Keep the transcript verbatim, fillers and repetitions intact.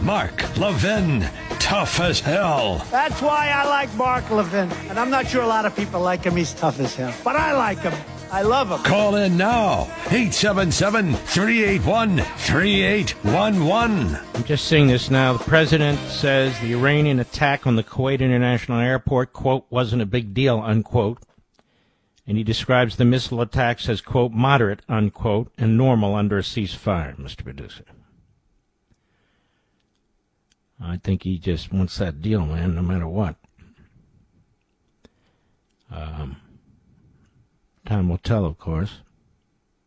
Mark Levin, tough as hell. That's why I like Mark Levin. And I'm not sure a lot of people like him. He's tough as hell. But I like him. I love him. Call in now. eight seven seven, three eight one, three eight one one. I'm just seeing this now. The president says the Iranian attack on the Kuwait International Airport, quote, wasn't a big deal, unquote. And he describes the missile attacks as, quote, moderate, unquote, and normal under a ceasefire, Mister Producer. I think he just wants that deal, man, no matter what. Um, time will tell, of course.